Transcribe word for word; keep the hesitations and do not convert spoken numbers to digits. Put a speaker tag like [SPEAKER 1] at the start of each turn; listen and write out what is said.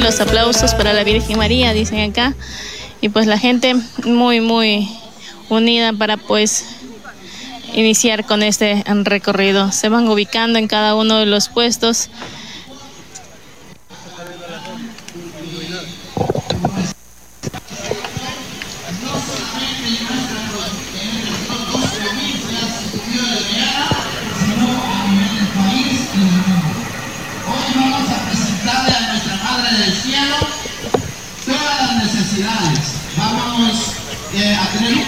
[SPEAKER 1] los aplausos para la Virgen María, dicen acá. Y pues la gente muy, muy unida para pues iniciar con este recorrido. Se van ubicando en cada uno de los puestos.
[SPEAKER 2] Hoy vamos a presentarle a nuestra Madre del Cielo todas las necesidades. Vamos eh, a tener un